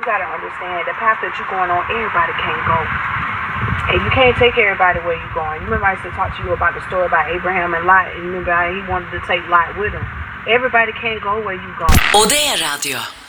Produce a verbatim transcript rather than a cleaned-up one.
You gotta understand the path that you're going on, everybody can't go. And you can't take everybody where you're going. You remember I used to talk to you about the story about Abraham and Lot, and you remember how he wanted to take Lot with him. Everybody can't go where you go. Odeya Radyo.